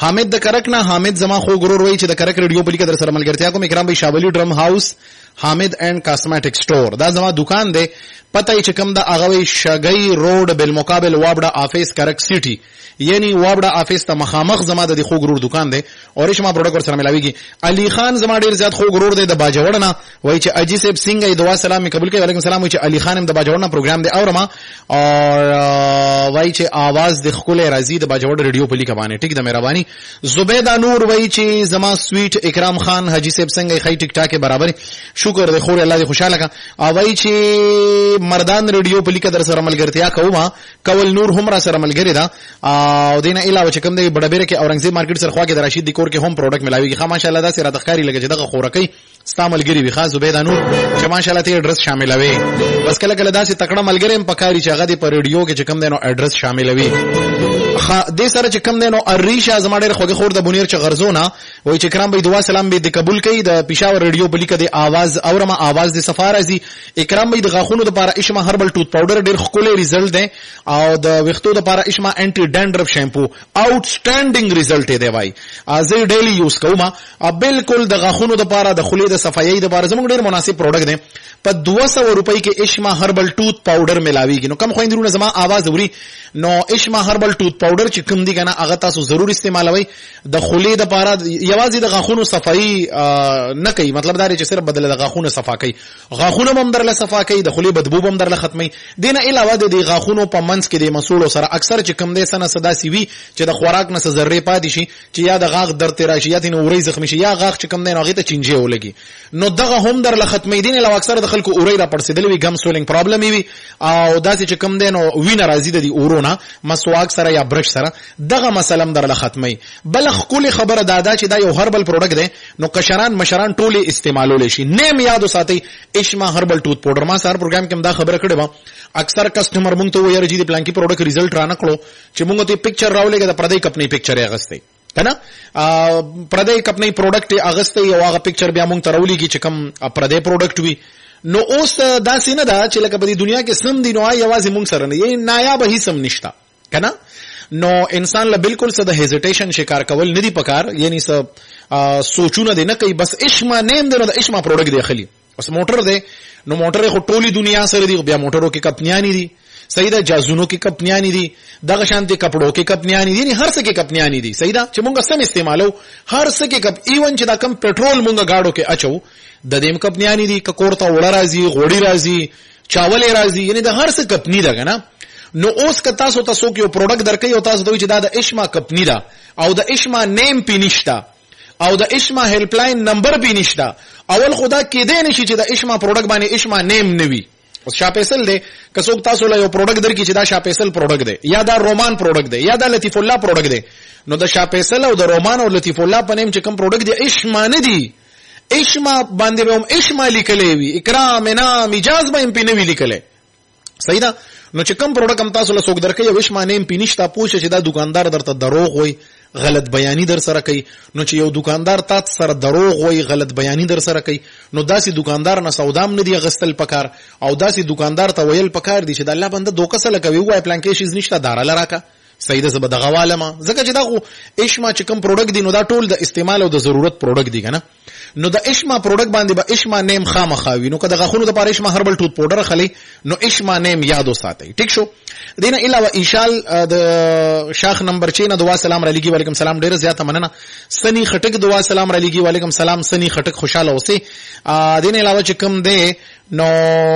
حامد د کرک نه حامد زما خو ګرور وای چې د کرک ریډیو په لیکه در سره ملګرتیا کوم اکرام بھائی شاولی ډرم هاوس حامد اینڈ کاسمیټک سٹور دا زما دکان دی پته چې کوم دا هغه شګی روډ بالمقابل وابډا افیس کرک سیټي یعنی وابډا افیس ته مخامخ زما د خو ګرور دکان دی او ریشما پروډکټ سره ملاویږي. علي خان زما ډیر زیات خو ګرور دی د باجوړ نه وای چې اجي صاحب څنګه دعا سلام قبول کړي. وعلیکم السلام. وای چې علي خان هم د باجوړ نه پروګرام دی اورما او وای چې आवाज د خپل راضي د باجوړ ریډیو په لیکه باندې ټیک د مهرباني. زبیده نور وای چې زما سویټ اکرام خان حاجی صاحب څنګه خی ټیک ټاک برابر شکر د خور الله دې خوشاله کا. او وای چې مردان ریډیو په لیکه در سره ملګرتیا کوما کول نور هم را سره ملګری دا او دینه علاوه چې کوم دی بډبره کې اورنګزیب مارکیټ سره خوا کې د رشید دیکور کې هم پروډکټ ملاویږي. خا ماشاءالله دا سره تخکاری لګي چې دغه خورکې ستا ملګری وي خاص زبیده نور چې ماشاءالله ته ایڈریس شاملوي بس کله کله داسې تکړه ملګری هم پکاري چې هغه د په ریډیو کې چې کوم دی نو ایڈریس شاملوي. دې سره چې کوم دی نو اریشا زما ډېر خوږه خور د بونیر چې غرزونه وای چې کرام به دعا سلام به د قبول کړي د پېښور ریډیو په لیکه د आवाज اورما आवाज د سفارزي اکرام به د غاخونو د لپاره اشما هربل ټوث پاوډر ډېر خولي رزلټ دی او د وختو د لپاره اشما انټي ډینډرف شیمپو آوټسټانډینګ رزلټ دی وای ازي ډیلی یوز کوما بالکل د غاخونو د لپاره د خولي د صفایي د لپاره زموږ ډېر مناسب پروډکټ دی. په 200 روپۍ کې اشما هربل ټوث پاوډر ملاويږي. نو کم خويندرونه زما आवाज اوري نو اشما هربل ټوث پاوډر چې کوم دی کنه هغه تاسو ضرور استعمالوي د خولي د لپاره یوازې د غاخونو صفایي نه کوي مطلب دا چې صرف بدل د غاخونو صفا کوي غاخونو هم درله صفا کوي د خولي بدبو هم درله ختمي. دینه علاوه د غاخونو په منځ کې د مسولو سره اکثر چې کوم دی سنه صدا سی وی چې د خوراک نه ذره پاتې شي چې یا د غاغ درته راشي یا تنه اوري زخمی شي یا غاغ چې کوم دی هغه ته چنجي ولګي نو دغه هم درله ختمي. دینه علاوه اکثر د خلکو اوري را پړسیدل وی ګم سولینګ پرابلم وی او داسې چې کوم دی نو وینه راځي د اورونه مسواک سره یا برش سره دغه مسلم درله ختمي. بل خپل خبره دادا چې دا یو هربل پروډکټ دی نو کشران مشران ټوله استعمالول شي. نیم یاد ساتي اشما هربل ټوث پاوډر ما سره پروګرام کې دا خبره کړې و اکثر کسٹمر مونږ ته وایي چې د پلان کې پروډکټ ریزلټ را نکړو چې مونږ ته پکچر راولېګا د پردې کپنی پکچر یې اغسته کنه پردې کپنی پروډکټ اغسته یو هغه پکچر بیا مونږ ته راولېږي چې کم پردې پروډکټ وي. نو اوس دا سینه دا چې لکه په دنیا کې سم دی نو یوازې مونږ سره نه یې نایاب هي سم نشتا کنه. نو انسان له بالکل څه د هیزیټیشن شکار کول نه دی پکار یعنی څه سوچونه دی نه کوي بس اشما نیم دی نو د اشما پروډکټ دی خلی اوس موټر دی نو موټر خو ټولي دنیا سره دی بیا موټرو کې کپنیانی دي صحیح ده جازونو کې کپنیانی دي دغه شانتي کپړو کې کپنیانی دي هر څه کې کپنیانی دي صحیح ده چې مونږ سم استعمالو هر څه کې کپ ایون چې دا کم پېټرول مونږ گاډو کې اچو د دیم کپنیانی دي کورته وړه راځي غوړی راځي چاولې راځي یعنی د هر څه کپنی ده کنه. نو اوس که تاسو یو پروډکټ درکې او تاسو دوی چې دا د اشما کپنی ده او د اشما نیم پینشتا او د اشما هیلپ لاین نمبر پینشتا اول خدا کې دې نشي چې د اشما پروډکټ باندې اشما نیم نوي اوس شاپیسل دی که څوک تاسو له یو پروډکټ درکې چې دا شاپیسل پروډکټ دی یا دا رومان پروډکټ دی یا دا لطیف الله پروډکټ دی نو د شاپیسل او د رومان او لطیف الله په نیم چې کوم پروډکټ دی اشما نه دی اشما باندې به هم اشما لیکلې وي اکرام انعام اجازه به هم پې نه وي لیکلې صحیح ده. نو چې کوم پروډکټ هم تاسو له څوک درکې یو اشما نیم پې نشته پوښه چې دا دکاندار درته دروغ وایي غلط بیانی در سره کوي. نو چې یو دکاندار تاسو سره دروغ وایي غلط بیانی در سره کوي نو داسې دکاندار نه سودام نه دی غستل پکار او داسې دکاندار ته ویل پکار دي چې د الله بنده دوکه سره کوي وای اپلیکیشنز نشته دار لراکا صحیح ده زبر دغه والما ځکه چې دا خو اشما چې کوم پروډکټ دی نو دا ټول د استعمال او د ضرورت پروډکټ دی کنه. نو د اشما پروډکټ باندې به اشما نیم خامخاوي نو کله غاخونو د پاره اشما هربل ټوث پاوډر خلی نو اشما نیم یادو ساتي ټیک شو. دینه علاوه ایشال د شاخ نمبر 6 نه دعا سلام علیکم وعلیکم سلام ډیره زیاته مننه. سنی خټک دعا سلام علیکم وعلیکم سلام سنی خټک خوشاله اوسئ. دینه علاوه چې کوم دی نو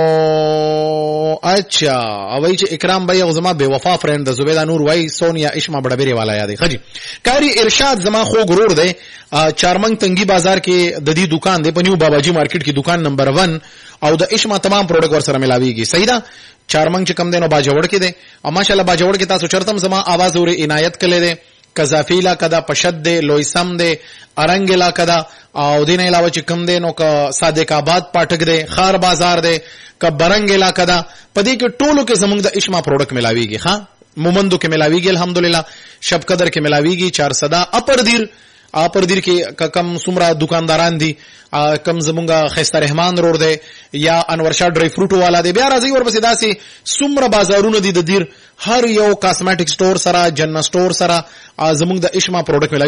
اچھا اوای چې اکرام بھائی او زما بے وفا فرند د زبیده نور وای سونیا اشما بڑبری والا یادې خجی کاری ارشاد زما خو غرور دی چارمنګ تنگی بازار کې د دې دکان دی په نیو باباجی مارکیټ کې دکان نمبر 1 او د اشما تمام پروډکټ ور سره ملاویږي صحیح ده. چارمنګ چې کم دی نو باجوړ کې دی او ماشاءالله باجوړ کې تاسو چرتم زما आवाज اوري عنایت کړي دی کزافیلا کدا پشد دی لویسم دی ارنګلا کدا او دین علاوه چې کم دی نو ک صادق آباد پاټک دی خار بازار دی ک برنګلا کدا پدې کې ټولو کې زمونږ د اشما پروډکټ ملاویږي ها مومندو کې ملاویږي الحمدلله شب قدر کې ملاویږي 400 اپر دیر کې کم سمرا دکانداران دي کم زمونږه خیسته رحمان روډ دی یا انور شاه ډرای فروټ والا دی بیا راځي ورپسې داسې سمرا بازارونه دي د دیر هر یو کاسمیټک سٹور سره جنن سٹور سره زمونږ د اشما پروډکټ ملاوي